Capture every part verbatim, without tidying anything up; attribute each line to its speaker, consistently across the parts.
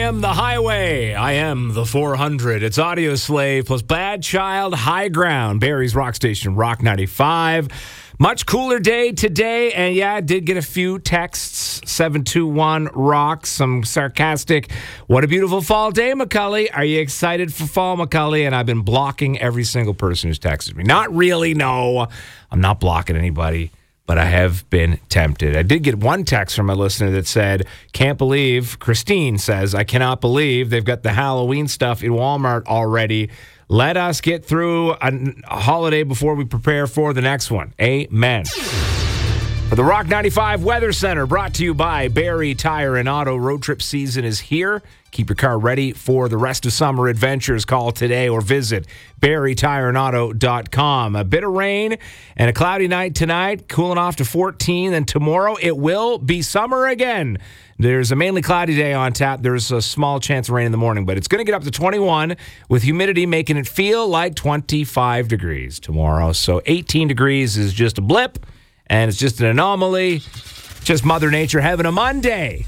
Speaker 1: am the highway. I am the four hundred. It's Audio Slave plus Bad Child, High Ground. Barrie's Rock Station, Rock ninety-five. Much cooler day today, and yeah, I did get a few texts. seven two one rock, some sarcastic, what a beautiful fall day, McCully. Are you excited for fall, McCully? And I've been blocking every single person who's texted me. Not really, no. I'm not blocking anybody, but I have been tempted. I did get one text from a listener that said, can't believe, Christine says, I cannot believe they've got the Halloween stuff in Walmart already. Let us get through a, a holiday before we prepare for the next one. Amen. The Rock ninety-five Weather Center brought to you by Barrie Tire and Auto. Road trip season is here. Keep your car ready for the rest of summer adventures. Call today or visit barrie tire and auto dot com. A bit of rain and a cloudy night tonight, cooling off to fourteen. And tomorrow it will be summer again. There's a mainly cloudy day on tap. There's a small chance of rain in the morning, but it's going to get up to twenty-one with humidity making it feel like twenty-five degrees tomorrow. So eighteen degrees is just a blip, and it's just an anomaly. Just Mother Nature having a Monday.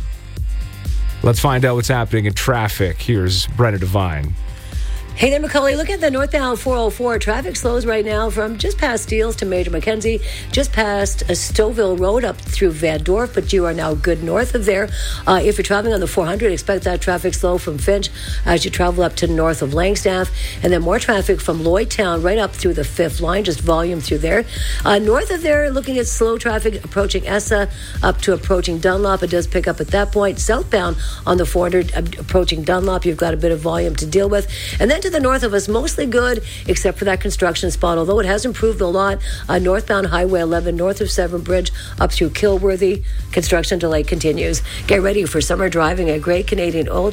Speaker 1: Let's find out what's happening in traffic. Here's Brenna Devine.
Speaker 2: Hey there, McCully. Look at the northbound four oh four. Traffic slows right now from just past Steeles to Major Mackenzie, just past uh, Stouffville Road up through Van Dorp, but you are now good north of there. Uh, if you're traveling on the four hundred, expect that traffic slow from Finch as you travel up to north of Langstaff, and then more traffic from Lloydtown right up through the fifth line, just volume through there. Uh, north of there, looking at slow traffic approaching Essa up to approaching Dunlop. It does pick up at that point. Southbound on the four hundred, uh, approaching Dunlop, you've got a bit of volume to deal with. And then to the north of us, mostly good, except for that construction spot, although it has improved a lot. Uh, northbound Highway eleven, north of Severn Bridge, up through Kilworthy. Construction delay continues. Get ready for summer driving at Great Canadian Oil